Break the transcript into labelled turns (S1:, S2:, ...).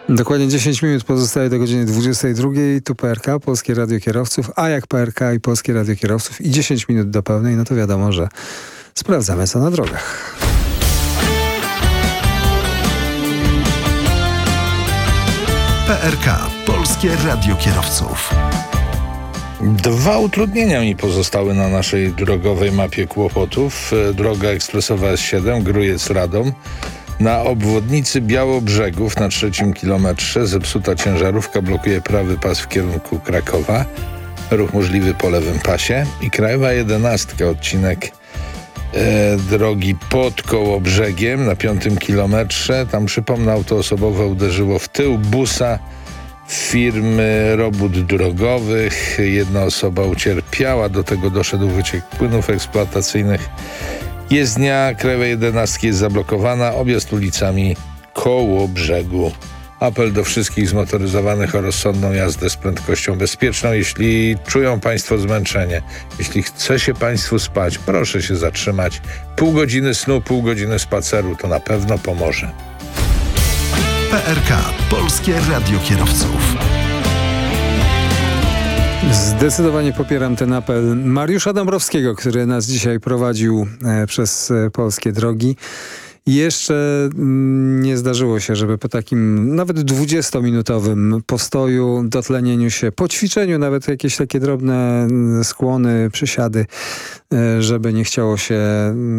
S1: Dokładnie 10 minut pozostaje do godziny 22. Tu PRK, Polskie Radio Kierowców, a jak PRK i Polskie Radio Kierowców i 10 minut do pełnej, no to wiadomo, że sprawdzamy co na drogach.
S2: PRK, Polskie Radio Kierowców.
S3: Dwa utrudnienia mi pozostały na naszej drogowej mapie kłopotów. Droga ekspresowa S7 Grójec-Radom. Na obwodnicy Białobrzegów na 3. kilometrze zepsuta ciężarówka blokuje prawy pas w kierunku Krakowa. Ruch możliwy po lewym pasie. I Krajowa 11, odcinek drogi pod Kołobrzegiem na 5. kilometrze. Tam, przypomnę, auto osobowe uderzyło w tył busa firmy robót drogowych. Jedna osoba ucierpiała, do tego doszedł wyciek płynów eksploatacyjnych. Jezdnia Krajowej 11 jest zablokowana, objazd ulicami Kołobrzegu. Apel do wszystkich zmotoryzowanych o rozsądną jazdę z prędkością bezpieczną. Jeśli czują Państwo zmęczenie, jeśli chce się Państwu spać, proszę się zatrzymać. Pół godziny snu, pół godziny spaceru to na pewno pomoże.
S2: PRK, Polskie Radio Kierowców.
S1: Zdecydowanie popieram ten apel Mariusza Dąbrowskiego, który nas dzisiaj prowadził przez polskie drogi. Jeszcze nie zdarzyło się, żeby po takim nawet 20-minutowym postoju, dotlenieniu się, po ćwiczeniu, nawet jakieś takie drobne skłony, przysiady, żeby nie chciało się